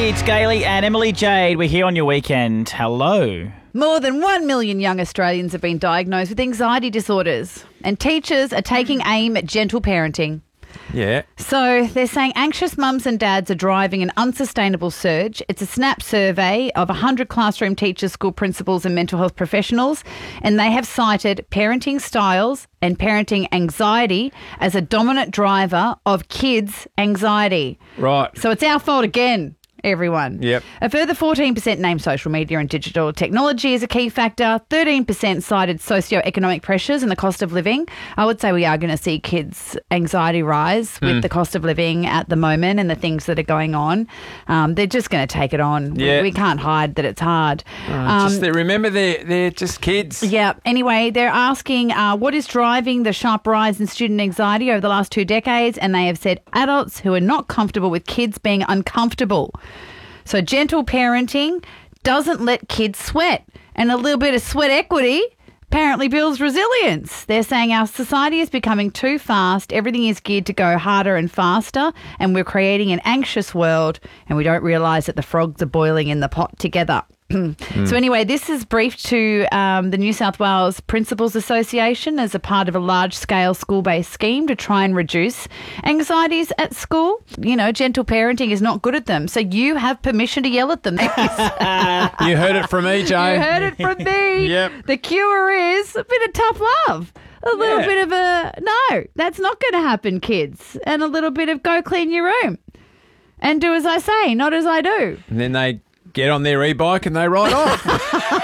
Hey, it's Gailey and Emily Jade. We're here on your weekend. Hello. More than 1 million young Australians have been diagnosed with anxiety disorders, and teachers are taking aim at gentle parenting. Yeah. So they're saying anxious mums and dads are driving an unsustainable surge. It's a SNAP survey of 100 classroom teachers, school principals and mental health professionals, and they have cited parenting styles and parenting anxiety as a dominant driver of kids' anxiety. Right. So it's our fault again, everyone. Yep. A further 14% named social media and digital technology as a key factor. 13% cited socioeconomic pressures and the cost of living. I would say we are going to see kids' anxiety rise with the cost of living at the moment and the things that are going on. They're just going to take it on. Yeah. We can't hide that it's hard. Remember, they're just kids. Yeah. Anyway, they're asking what is driving the sharp rise in student anxiety over the last 2 decades, and they have said adults who are not comfortable with kids being uncomfortable. So gentle parenting doesn't let kids sweat, and a little bit of sweat equity apparently builds resilience. They're saying our society is becoming too fast. Everything is geared to go harder and faster, and we're creating an anxious world, and we don't realise that the frogs are boiling in the pot together. So anyway, this is briefed to the New South Wales Principals Association as a part of a large-scale school-based scheme to try and reduce anxieties at school. You know, gentle parenting is not good at them, so you have permission to yell at them. You heard it from me, Jane. You heard it from me. Yep. The cure is a bit of tough love. A little bit of a, no, that's not going to happen, kids. And a little bit of go clean your room. And do as I say, not as I do. And then they get on their e-bike and they ride off.